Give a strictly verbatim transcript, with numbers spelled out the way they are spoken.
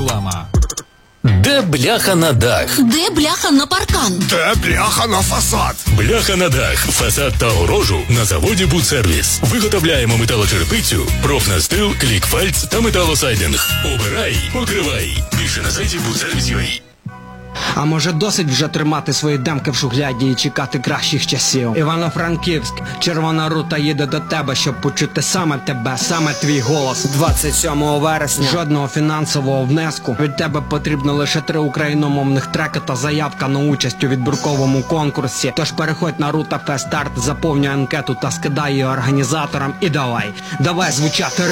реклама. Де бляха на дах? Де бляха на паркан? Де бляха на фасад? Бляха на дах, фасад та огорожу на заводі «Будсервіс». Виготовляємо металочерепицю, профнастил, клікфальц та металосайдинг. Обирай, покривай. Більше на сайті будсервіс крапка ю а. А може досить вже тримати свої демки в шухляді і чекати кращих часів? Івано-Франківськ, Червона рута їде до тебе, щоб почути саме тебе, саме твій голос. двадцять сьомого вересня. Жодного фінансового внеску. Від тебе потрібно лише три україномовних треки та заявка на участь у відбірковому конкурсі. Тож переходь на Рута Фест Старт, заповнюй анкету та скидай її організаторам і давай. Давай звучати